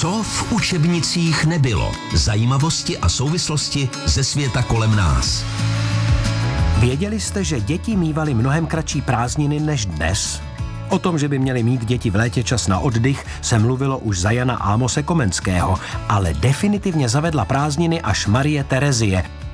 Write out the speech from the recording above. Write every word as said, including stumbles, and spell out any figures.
Co v učebnicích nebylo? Zajímavosti a souvislosti ze světa kolem nás. Věděli jste, že děti mívaly mnohem kratší prázdniny než dnes? O tom, že by měli mít děti v létě čas na oddych, se mluvilo už za Jana Ámose Komenského, ale definitivně zavedla prázdniny až Marie Terezie,